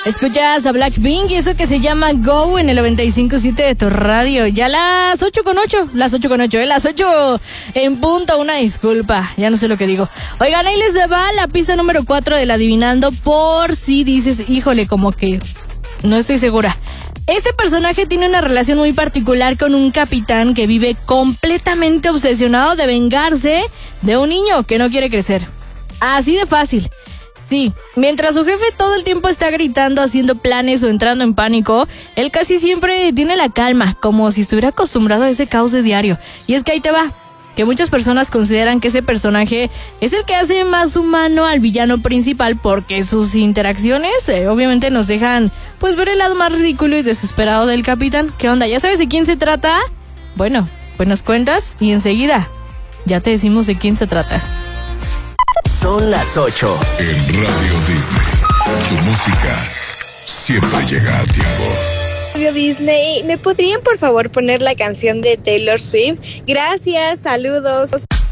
Escuchas a Blackpink y eso que se llama Go en el 95.7 de tu radio. Ya las 8:08, las 8 en punto, una disculpa, ya no sé lo que digo. Oigan, ahí les va la pista número 4 del adivinando por si dices, híjole, como que no estoy segura. Este personaje tiene una relación muy particular con un capitán que vive completamente obsesionado de vengarse de un niño que no quiere crecer. Así de fácil. Sí, mientras su jefe todo el tiempo está gritando, haciendo planes o entrando en pánico, él casi siempre tiene la calma, como si estuviera acostumbrado a ese caos de diario. Y es que ahí te va, que muchas personas consideran que ese personaje es el que hace más humano al villano principal porque sus interacciones obviamente nos dejan pues ver el lado más ridículo y desesperado del capitán. ¿Qué onda? ¿Ya sabes de quién se trata? Bueno, pues nos cuentas y enseguida ya te decimos de quién se trata. Son las 8. En Radio Disney, tu música siempre llega a tiempo. Radio Disney, ¿me podrían por favor poner la canción de Taylor Swift? Gracias, saludos.